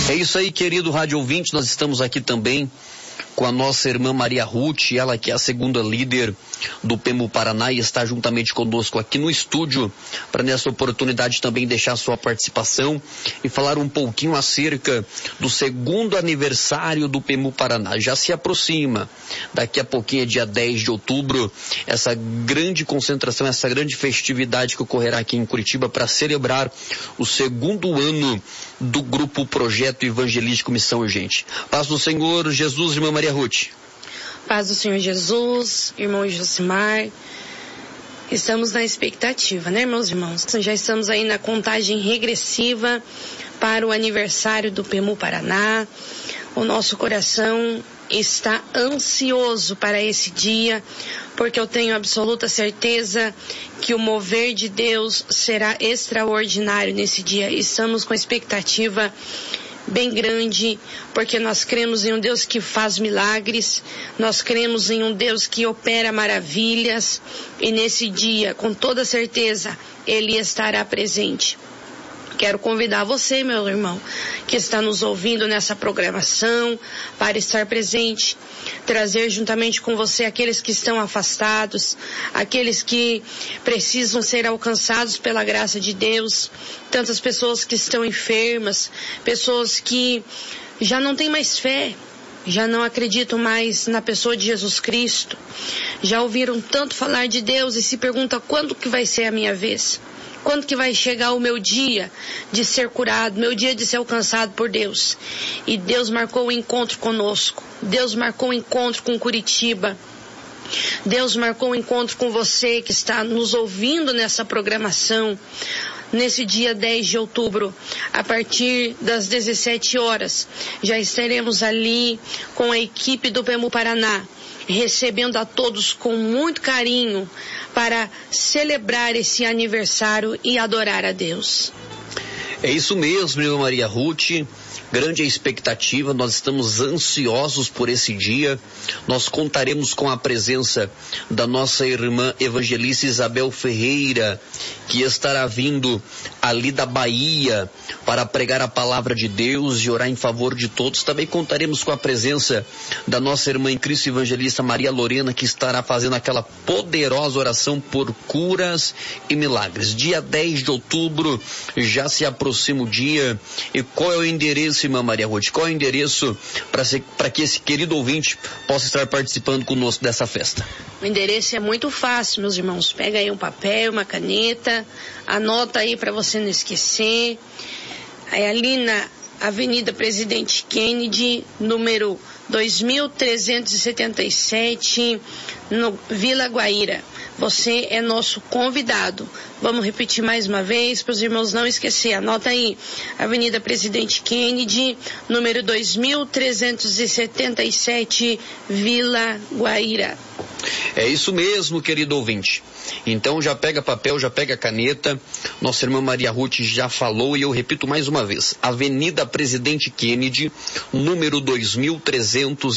É isso aí, querido rádio ouvinte, nós estamos aqui também com a nossa irmã Maria Ruth, ela que é a segunda líder do PEMU Paraná e está juntamente conosco aqui no estúdio para nessa oportunidade também deixar sua participação e falar um pouquinho acerca do segundo aniversário do PEMU Paraná. Já se aproxima, daqui a pouquinho é dia 10 de outubro, essa grande concentração, essa grande festividade que ocorrerá aqui em Curitiba para celebrar o segundo ano do grupo Projeto Evangelístico Missão Urgente. Paz do Senhor Jesus, irmã Maria Ruth. Paz do Senhor Jesus, irmão Josimar. Estamos na expectativa, né, meus irmãos? Já estamos aí na contagem regressiva para o aniversário do PEMU Paraná. O nosso coração está ansioso para esse dia, porque eu tenho absoluta certeza que o mover de Deus será extraordinário nesse dia. Estamos com expectativa bem grande, porque nós cremos em um Deus que faz milagres, nós cremos em um Deus que opera maravilhas, e nesse dia, com toda certeza, Ele estará presente. Quero convidar você, meu irmão, que está nos ouvindo nessa programação, para estar presente, trazer juntamente com você aqueles que estão afastados, aqueles que precisam ser alcançados pela graça de Deus, tantas pessoas que estão enfermas, pessoas que já não têm mais fé, já não acreditam mais na pessoa de Jesus Cristo, já ouviram tanto falar de Deus e se perguntam quando que vai ser a minha vez. Quando que vai chegar o meu dia de ser curado, meu dia de ser alcançado por Deus? E Deus marcou o encontro conosco. Deus marcou o encontro com Curitiba. Deus marcou o encontro com você que está nos ouvindo nessa programação. Nesse dia 10 de outubro, a partir das 17 horas, já estaremos ali com a equipe do PEMU Paraná, recebendo a todos com muito carinho para celebrar esse aniversário e adorar a Deus. É isso mesmo, irmã Maria Ruth. Grande a expectativa, nós estamos ansiosos por esse dia. Nós contaremos com a presença da nossa irmã evangelista Isabel Ferreira, que estará vindo ali da Bahia para pregar a palavra de Deus e orar em favor de todos. Também contaremos com a presença da nossa irmã em Cristo evangelista Maria Lorena, que estará fazendo aquela poderosa oração por curas e milagres. Dia 10 de outubro, já se aproxima o dia. E qual é o endereço, irmã Maria Ruth? Qual é o endereço para que esse querido ouvinte possa estar participando conosco dessa festa? O endereço é muito fácil, meus irmãos. Pega aí um papel, uma caneta, anota aí para você não esquecer. É ali na Avenida Presidente Kennedy, número 2377, no Vila Guaíra. Você é nosso convidado. Vamos repetir mais uma vez para os irmãos não esquecer. Anota aí, Avenida Presidente Kennedy, número 2377, Vila Guaíra. É isso mesmo, querido ouvinte. Então já pega papel, já pega caneta. Nossa irmã Maria Ruth já falou e eu repito mais uma vez. Avenida Presidente Kennedy, número 2377.